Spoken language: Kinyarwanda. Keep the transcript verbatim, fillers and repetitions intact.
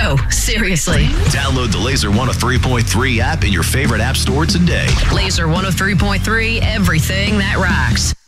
No, seriously. Download the Laser one oh three point three app in your favorite app store today. Laser one oh three point three, everything that rocks.